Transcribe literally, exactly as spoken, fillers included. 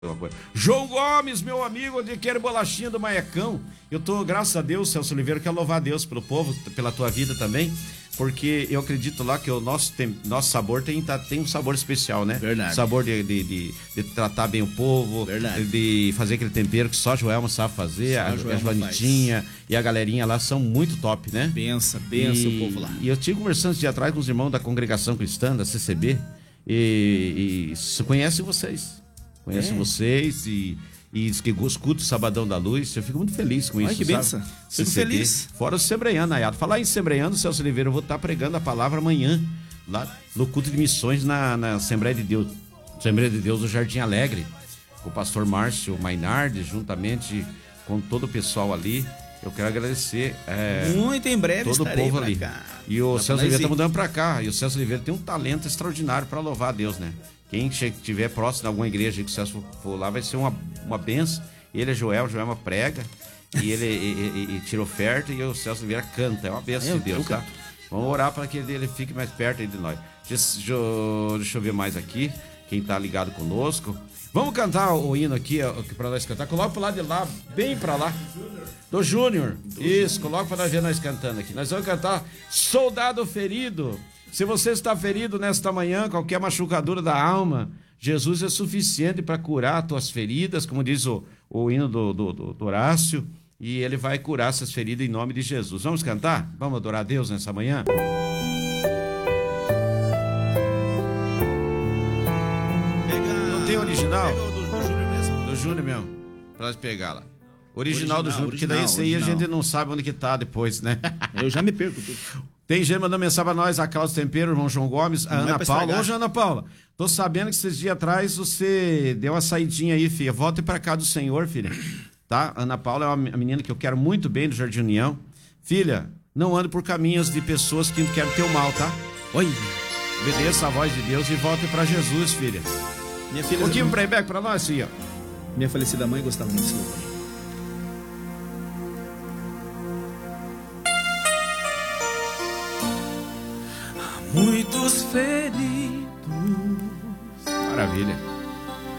João Gomes, meu amigo, de quero bolachinha do Maiecão. Eu tô, graças a Deus, Celso Oliveira, quero louvar a Deus pelo povo, pela tua vida também, porque eu acredito lá que o nosso, tem, nosso sabor tem, tá, tem um sabor especial, né? Verdade. Sabor de, de, de, de tratar bem o povo, Verdade. de fazer aquele tempero que só a Joelma sabe fazer, só a, a Joanitinha e a galerinha lá são muito top, né? Bença, bença o povo lá. E eu tive conversando esse dia atrás com os irmãos da Congregação Cristã, da C C B, e, e conhecem vocês. Conhecem é. vocês e, e diz que escuta o Sabadão da Luz. Eu fico muito feliz com Ai, isso. Que benção. Fico feliz. Fora o Sembreano, Nayado. Falar em Sembreano, Celso Oliveira, eu vou estar pregando a palavra amanhã, lá no culto de missões na, na Assembleia de Deus. Assembleia de Deus do Jardim Alegre, com o pastor Márcio Mainardi, juntamente com todo o pessoal ali. Eu quero agradecer. É, muito em breve todo o povo ali. Cá. E o Celso Oliveira está mudando para cá. E o Celso Oliveira tem um talento extraordinário para louvar a Deus, né? Quem estiver próximo de alguma igreja que o Celso for lá vai ser uma, uma benção. Ele é Joel, Joel é uma prega. E ele e, e, e tira oferta e o Celso Oliveira canta. É uma benção de Deus, tá? Vamos orar para que ele fique mais perto aí de nós. Deixa, deixa eu ver mais aqui. Quem tá ligado conosco. Vamos cantar o hino aqui para nós cantar. Coloca pro lado de lá, bem para lá. Do Júnior. Isso, coloca para nós ver nós cantando aqui. Nós vamos cantar Soldado Ferido. Se você está ferido nesta manhã, qualquer machucadura da alma, Jesus é suficiente para curar as tuas feridas, como diz o, o hino do, do, do, do Horácio, e ele vai curar essas feridas em nome de Jesus. Vamos cantar? Vamos adorar a Deus nessa manhã? Não tem original? Do, do Júnior mesmo. Do Júnior mesmo, para nós pegar lá. Original, original do Júnior, porque daí esse aí a gente não sabe onde que tá depois, né? Eu já me perco. Tem gente mandando mensagem pra nós, a Cláudia Tempero, o irmão João Gomes, a não Ana é Paula. Hoje, Ana Paula, tô sabendo que esses dias atrás você deu uma saidinha aí, filha. Volte pra cá do Senhor, filha. Tá? Ana Paula é uma menina que eu quero muito bem do Jardim União. Filha, não ande por caminhos de pessoas que querem teu mal, tá? Oi. Obedeça a voz de Deus e volte pra Jesus, filha. Minha filha. Um pouquinho de playback pra nós, filha. Minha falecida mãe gostava muito desse louvor. Muitos feridos. Maravilha.